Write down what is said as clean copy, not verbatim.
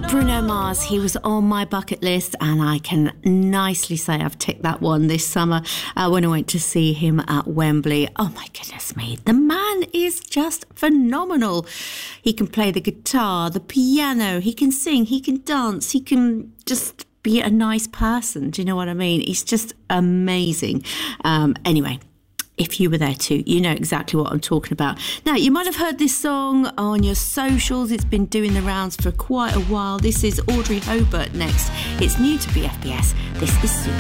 Bruno Mars, he was on my bucket list, and I can nicely say I've ticked that one this summer when I went to see him at Wembley. Oh my goodness me, the man is just phenomenal. He can play the guitar, the piano, he can sing, he can dance, he can just be a nice person. Do you know what I mean? He's just amazing. Anyway, if you were there too, you know exactly what I'm talking about. Now, you might have heard this song on your socials. It's been doing the rounds for quite a while. This is Audrey Hobart next. It's new to BFBS. This is Super.